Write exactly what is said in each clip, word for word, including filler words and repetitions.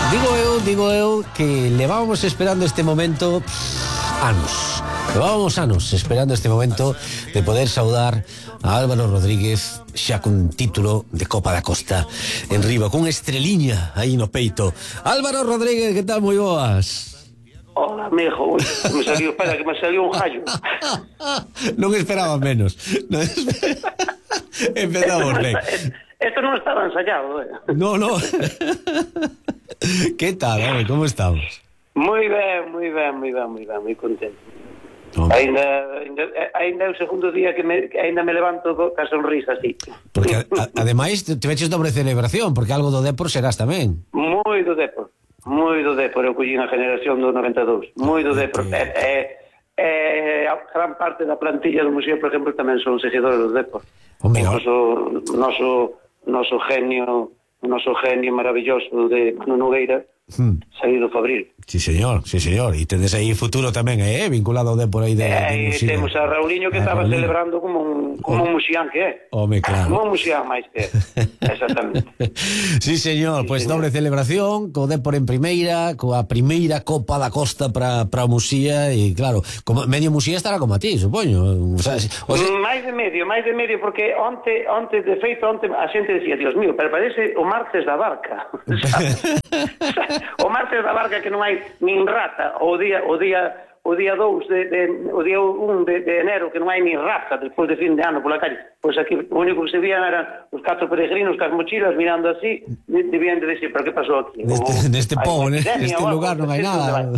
Digo eu, digo eu que levábamos esperando este momento pff, anos. Levábamos anos esperando este momento de poder saudar a Álvaro Rodríguez xa con título de Copa da Costa en riba, con estreliña aí no peito. Álvaro Rodríguez, que tal? Moi boas. Hola, amigo. Que me salió, espera, que me salió un gallo. Non esperaba menos. Non esper... Empezamos ben. Esto non estaba ensayado, eh. No, no. Que tal, hombre? Como estamos? Moi ben, moi ben, moi ben, moi ben, moi contento. Oh. Ainda, ainda, ainda é o segundo día que, me, que ainda me levanto ca sonrisa así. Porque a, a, ademais te veches dobre celebración, porque algo do Depor serás tamén. Moi do Depor, moi do Depor. Eu collín a generación do noventa e dous. Moi do Depor. É, é, é, a gran parte da plantilla do museo, por exemplo, tamén son seguidores do Depor. O noso, noso, noso genio, noso genio maravilloso de Manu Nogueira, hmm. Saído Fabril. Sí, señor, sí, señor. E tedes aí futuro tamén, eh, vinculado ao Depor aí de, eh, de temos a Rauliño que a estaba Rauliño. Celebrando como un, como oh. un muxián que é. Home, claro. Como un muxián máis que é. Exactamente. Sí, señor, sí, pois pues doble celebración, co Depor en primeira, coa primeira Copa da Costa para para o Muxía, e claro, como medio Muxía estará como a ti, supoño. O sea, o sea... máis de medio, máis de medio, porque onte, onte de feito, onte a xente decía, Dios mío, pero parece o martes da barca. O martes da barca que non hai nin rata, o día o día o día dous de, de o día un de, de enero que non hai nin rata despois de fin de ano pola calle. Pois aquí o único que se vían eran os catro peregrinos cas mochilas mirando así, debían de decir, pero que pasou aquí? Neste, o, neste pobo, neste lugar non hai nada.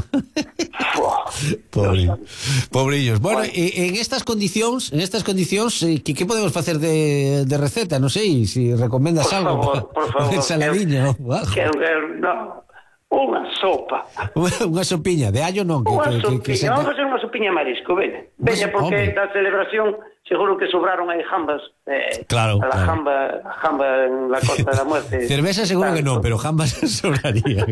Pobre, pobrillos. Bueno, e, en estas condicións, en estas condicións, que que podemos facer de, de receta? Non sei, se si recomendas por algo, favor, por favor, ensaladiña, quero, quero, no. Unha sopa. Unha sopiña, de allo non. Unha sopiña, que, que vamos a facer unha sopiña marisco, veña. Veña, porque da celebración seguro que sobraron aí jambas. Eh, claro, a la claro. jamba, a jamba en la Costa da Muerte. Cerveza seguro tanto. Que non, pero jambas sobraría.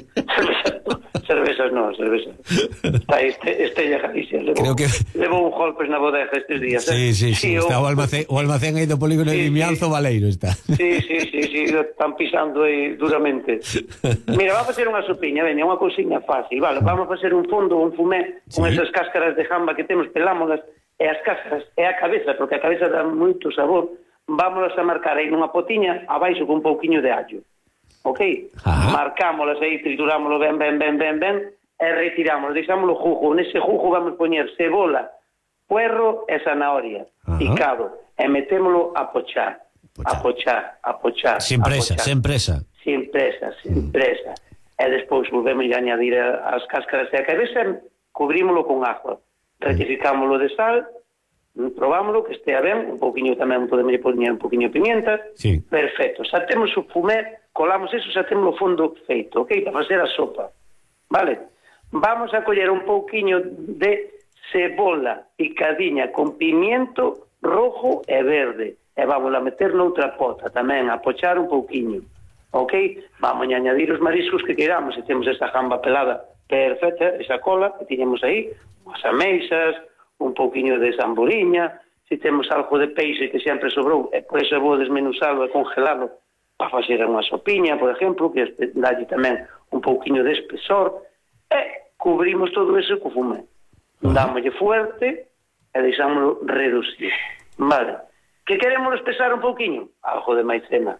Cervezas non, cervezas. Está este, Estella Galicia. Levou, Creo que... levou un golpes na bodega estes días. Sí, eh? sí, sí. sí está o, almacén, o almacén aí do polígono sí, de Vimianzo sí. Valeiro está. Sí, sí, sí, sí, están pisando aí duramente. Mira, vamos a facer unha sopiña, veña, unha cousiña fácil, vale, vamos a facer un fondo, un fumé, sí. Con esas cáscaras de jamba que temos, pelámolas, e as cáscaras, e a cabeza, porque a cabeza dá moito sabor, vámonos a marcar aí nunha potiña, abaixo con un pouquiño de allo. Ok? Ajá. Marcámolas aí, triturámoslo ben, ben, ben, ben, ben, e retirámoslo, deixámoslo jugo. Nese jugo vamos poñer cebola, puerro e zanahoria, ajá. Picado, e metémoslo a pochar, a pochar, a pochar. Sin presa, sin presa. Sin presa, sin mm. presa. E despois volvemos a añadir as cáscaras e a cabeza, cubrímoslo con agua, rectificámoslo de sal, probámoslo, que estea ben, un pouquiño tamén podemos poñer un pouquiño de pimienta, sí. Perfecto, xa temos o fumé, colamos eso, xa temos o fondo feito, ok, para facer a sopa, vale? Vamos a coller un pouquiño de cebola picadiña con pimiento rojo e verde, e vamos a meter noutra pota tamén, a pochar un pouquiño, ok? Vamos a añadir os mariscos que queramos, se temos esta jamba pelada perfecta, esa cola que tiñemos aí, as ameixas, un pouquiño de zamboriña, se temos algo de peixe que sempre sobrou, e por eso vou desmenuzalo e congelalo para facer unha sopiña, por exemplo, que dalle tamén un pouquiño de espesor, e cubrimos todo eso co fumé. Dámoslle fuerte e deixámoslo reducir. Vale. Que queremos espesar un pouquiño? Algo de maicena.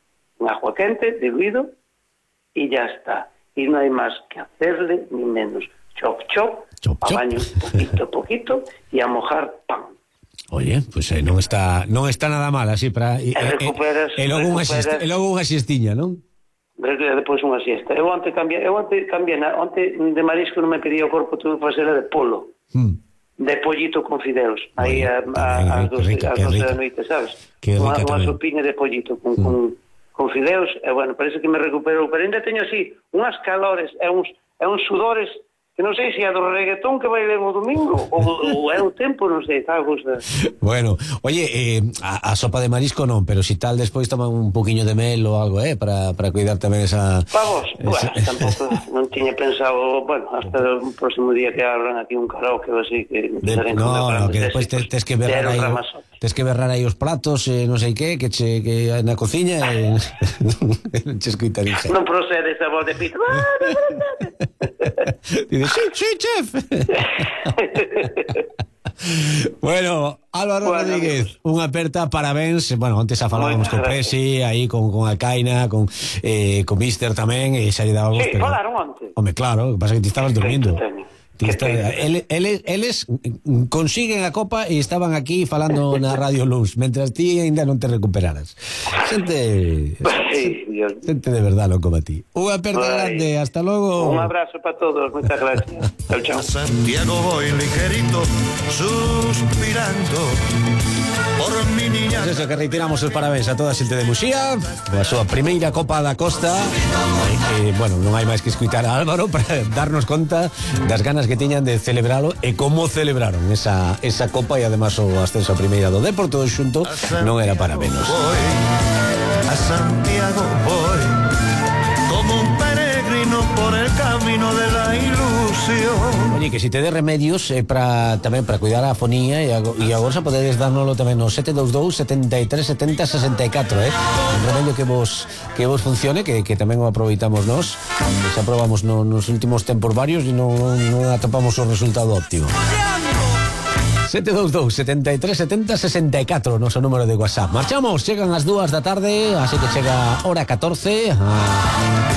Un agua quente, diluído, e ya está. E non hai máis que hacerle ni menos. Chop, chop, chop, a baño poquito, poquito, e a mojar pan. Oye, pois pues, eh, non está non está nada mal así para e, e, recuperas, e, e logo unha siesta, e logo unha siestiña, non? Depois unha siesta. Eu onte cambié, eu onte cambié, onte de marisco non me pedía o corpo, tuve que facer de polo. Hmm. De pollito con fideos. Aí a, a, as doce da noite, sabes? Unha, unha sopiña de pollito con, hmm. con, con fideos, e bueno, parece que me recuperou, pero ainda teño así unhas calores e uns, e uns sudores que non sei se é do reggaetón que vai ler o domingo ou, ou é o tempo, non sei, está a gusta. Bueno, oye, eh, a, a sopa de marisco non, pero si tal despois toma un poquinho de mel ou algo, eh, para, para cuidar tamén esa... Vamos, esa... bueno, tampouco non tiña pensado, bueno, hasta o próximo día que abran aquí un karaoke ou así, que... De, no, no, que despois tes, tes que ver aí tes que berrar aí os platos, eh, non sei que, que che que na cociña e non che escoita ninguén. Non procede esa voz de pito. Dice, sí, sí, chef. Bueno, Álvaro bueno, Rodríguez, unha aperta, parabéns. Bueno, antes a falábamos con Presi, aí con, con Alcaina, con, eh, con Mister tamén, e xa lle dábamos. Sí, pero... falaron onte. Home, claro, o que pasa é que ti estabas durmiendo. Está, el, el, eles consiguen a copa e estaban aquí falando na Radio Luz, mentras ti ainda non te recuperaras. Xente, Ay, Dios. Xente de verdad loco para ti. Unha aperta grande, hasta logo. Un abrazo para todos, muchas gracias. Chao, chao. A Santiago voy ligerito, suspirando por mi niña. Pues eso, que reiteramos os parabéns a toda a xente de Muxía, a súa primeira Copa da Costa. E, bueno, non hai máis que escutar a Álvaro para darnos conta das ganas que tiñan de celebralo e como celebraron esa, esa Copa, e además o ascenso a primeira do Depor todo xunto non era para menos. Voy, a Santiago voy, como un peregrino por el camino de la ilusión. Oye, que si te dé remedios eh, para tamén para cuidar a fonía e, e agora xa podedes dárnoslo tamén no sete dous dous, setenta e tres, setenta, sesenta e catro, eh? Un remedio que vos que vos funcione, que, que tamén o aproveitamos nós, que xa probamos no, nos últimos tempos varios e non, non atopamos o resultado óptimo. sete dous dous, setenta e tres, setenta, sesenta e catro, noso número de WhatsApp. Marchamos, chegan as dúas da tarde, así que chega hora catorce. Ah.